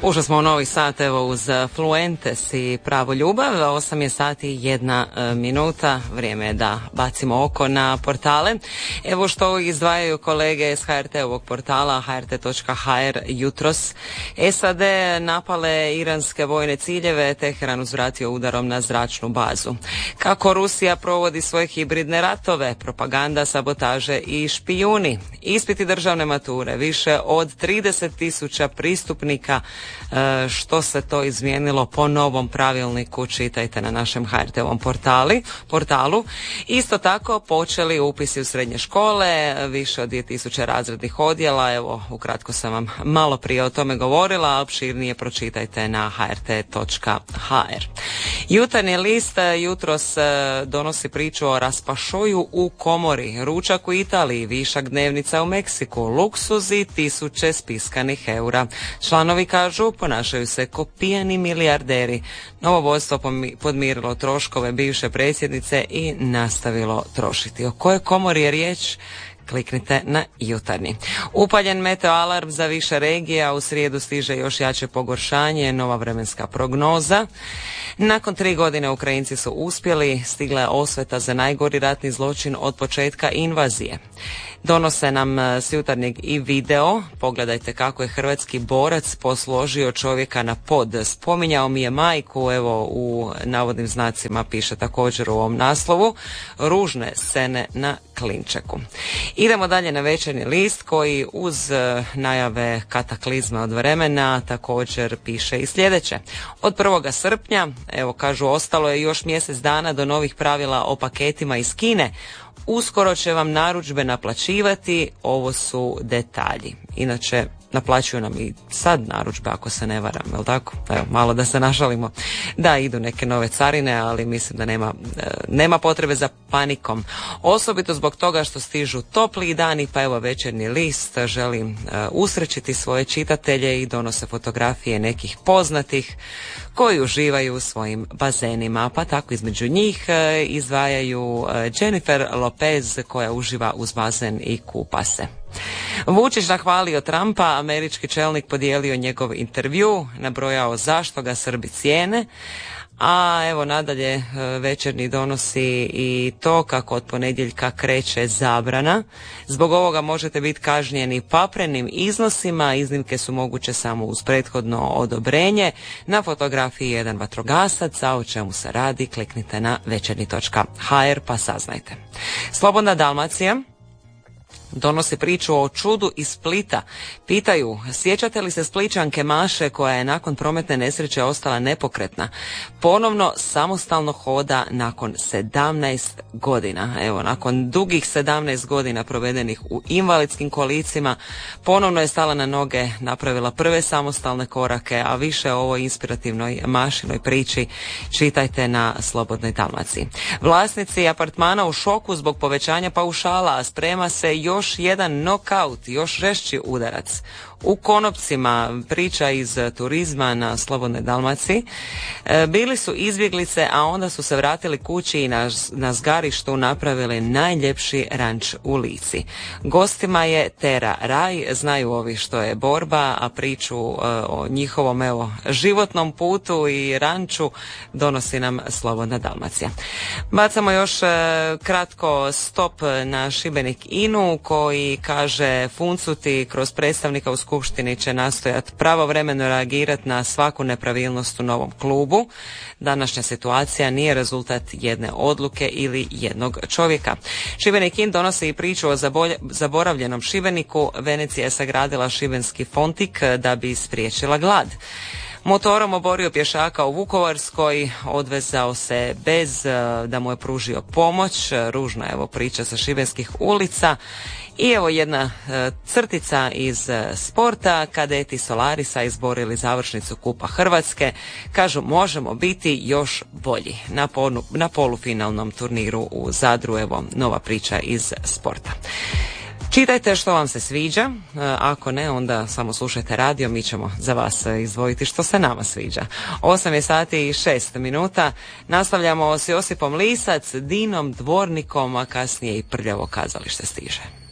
Ušli smo u novi sat, evo, uz Fluentes i Pravu ljubav. 8 je sati i 1 minuta. Vrijeme je da bacimo oko na portale. Evo što izdvajaju kolege iz HRT-ovog portala hrt.hr jutros. SAD napale iranske vojne ciljeve, Teheran uzvratio udarom na zračnu bazu. Kako Rusija provodi svoje hibridne ratove, propaganda, sabotaže i špijuni. Ispiti državne mature, više od 30.000 pristupnika. Što se to izmijenilo po novom pravilniku, čitajte na našem HRT-ovom portalu. Isto tako počeli upisi u srednje škole, više od 2000 razrednih odjela. Evo, ukratko sam vam malo prije o tome govorila, a opširnije pročitajte na hrt.hr. Jutarnji list jutros donosi priču o raspašuju u komori, ručak u Italiji, višak dnevnica u Meksiku, luksuzi, 1000 spiskanih eura. Članovi kažu, ponašaju se ko pijani milijarderi. Novo vodstvo podmirilo troškove bivše predsjednice i nastavilo trošiti. O kojoj komori je riječ? Kliknite na jutarnji. Upaljen meteoalarm za više regija, u srijedu stiže još jače pogoršanje, nova vremenska prognoza. Nakon 3 godine Ukrajinci su uspjeli, stigla je osveta za najgori ratni zločin od početka invazije. Donose nam s jutarnjeg i video. Pogledajte kako je hrvatski borac posložio čovjeka na pod. Spominjao mi je majku, evo u navodnim znacima piše također u ovom naslovu. Ružne scene na Klinčeku. Idemo dalje na Večernji list koji uz najave kataklizma od vremena također piše i sljedeće. Od 1. srpnja, evo kažu, ostalo je još mjesec dana do novih pravila o paketima iz Kine. Uskoro će vam narudžbe naplaćivati, ovo su detalji. Inače, naplaćuju nam i sad narudžbe, ako se ne varam, jel tako? Evo, malo da se našalimo. Da, idu neke nove carine, ali mislim da nema potrebe za panikom. Osobito zbog toga što stižu topli dani, pa evo Večernji list želim usrećiti svoje čitatelje i donose fotografije nekih poznatih koji uživaju u svojim bazenima, pa tako između njih izdvajaju Jennifer Lopez koja uživa uz bazen i kupa se. Vučić nahvalio Trumpa, američki čelnik podijelio njegov intervju, nabrojao zašto ga Srbi cijene, a evo nadalje Večernji donosi i to kako od ponedjeljka kreće zabrana. Zbog ovoga možete biti kažnjeni paprenim iznosima, iznimke su moguće samo uz prethodno odobrenje. Na fotografiji jedan vatrogasac, a o čemu se radi kliknite na večernji.hr pa saznajte. Slobodna Dalmacija donosi priču o čudu iz Splita. Pitaju, sjećate li se Splićanke Maše koja je nakon prometne nesreće ostala nepokretna? Ponovno samostalno hoda nakon 17 godina. Evo, nakon dugih 17 godina provedenih u invalidskim kolicima, ponovno je stala na noge, napravila prve samostalne korake, a više o ovoj inspirativnoj Mašinoj priči čitajte na Slobodnoj Dalmaciji. Vlasnici apartmana u šoku zbog povećanja paušala, a sprema se još jedan nokaut, još žešći udarac. U Konopcima, priča iz turizma na Slobodnoj Dalmaciji. Bili su izbjeglice, a onda su se vratili kući i na zgarištu napravili najljepši ranč u Lici. Gostima je Tera raj, znaju ovi što je borba, a priču o njihovom životnom putu i ranču donosi nam Slobodna Dalmacija. Bacamo još kratko stop na Šibenik Inu koji kaže Funcuti kroz predstavnika u Skupštini će nastojati pravovremeno reagirati na svaku nepravilnost u novom klubu. Današnja situacija nije rezultat jedne odluke ili jednog čovjeka. Šibenik In donosi i priču o zaboravljenom Šibeniku. Venecija je sagradila šibenski fontik da bi spriječila glad. Motorom oborio pješaka u Vukovarskoj, odvezao se bez da mu je pružio pomoć. Ružna je priča sa šibenskih ulica. I evo jedna crtica iz sporta. Kadeti Solarisa izborili završnicu Kupa Hrvatske. Kažu možemo biti još bolji na polufinalnom turniru u Zadru. Evo nova priča iz sporta. Čitajte što vam se sviđa, ako ne onda samo slušajte radio, mi ćemo za vas izdvojiti što se nama sviđa. 8 je sati i 6 minuta, nastavljamo s Josipom Lisac, Dinom Dvornikom, a kasnije i Prljavo kazalište stiže.